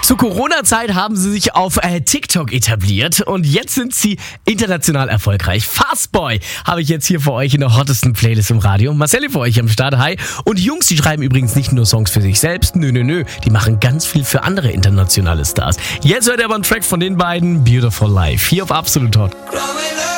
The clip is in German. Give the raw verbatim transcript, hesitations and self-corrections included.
Zur Corona-Zeit haben sie sich auf äh, TikTok etabliert und jetzt sind sie international erfolgreich. Fastboy habe ich jetzt hier für euch in der hottesten Playlist im Radio. Marcel für euch am Start, hi. Und die Jungs, die schreiben übrigens nicht nur Songs für sich selbst, nö, nö, nö. Die machen ganz viel für andere internationale Stars. Jetzt hört ihr aber einen Track von den beiden, Beautiful Life, hier auf Absolut Hot.